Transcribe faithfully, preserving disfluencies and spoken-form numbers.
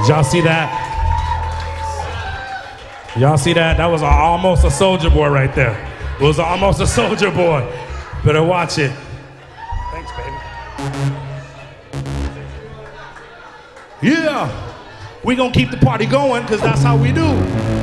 Did y'all see that? Y'all see that? That was a, almost a soldier boy right there. It was almost a soldier boy. Better watch it. Thanks, baby. Yeah. We gonna keep the party going because that's how we do.